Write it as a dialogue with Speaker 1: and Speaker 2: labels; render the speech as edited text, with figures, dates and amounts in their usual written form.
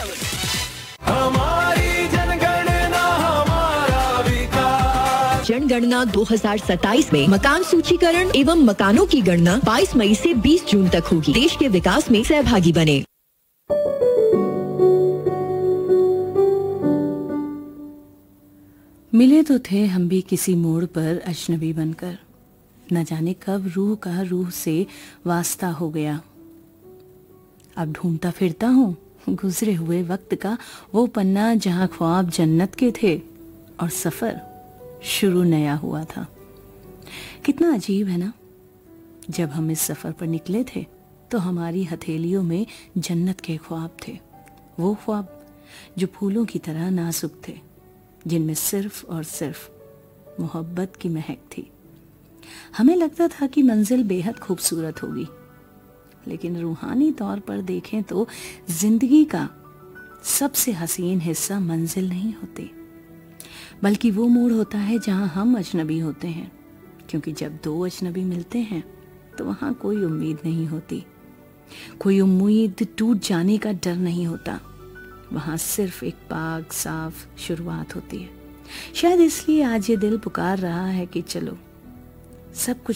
Speaker 1: हमारी जनगणना हमारा विकास।
Speaker 2: जनगणना 2027 में मकान सूचीकरण एवं मकानों की गणना 22 मई से 20 जून तक होगी। देश के विकास में सहभागी बने।
Speaker 3: मिले तो थे हम भी किसी मोड़ पर अजनबी बनकर, न जाने कब रूह का रूह से वास्ता हो गया। अब ढूंढता फिरता हूँ गुजरे हुए वक्त का वो पन्ना जहाँ ख्वाब जन्नत के थे और सफर शुरू नया हुआ था। कितना अजीब है ना, जब हम इस सफर पर निकले थे तो हमारी हथेलियों में जन्नत के ख्वाब थे। वो ख्वाब जो फूलों की तरह नाजुक थे, जिनमें सिर्फ और सिर्फ मोहब्बत की महक थी। हमें लगता था कि मंजिल बेहद खूबसूरत होगी, लेकिन रूहानी तौर पर देखें तो जिंदगी का सबसे हसीन हिस्सा मंजिल नहीं होती, बल्कि वो मोड़ होता है जहां हम अजनबी होते हैं। क्योंकि जब दो अजनबी मिलते हैं तो वहां कोई उम्मीद नहीं होती, कोई उम्मीद टूट जाने का डर नहीं होता। वहां सिर्फ एक पाक साफ शुरुआत होती है। शायद इसलिए आज ये दिल पुकार रहा है कि चलो सब कुछ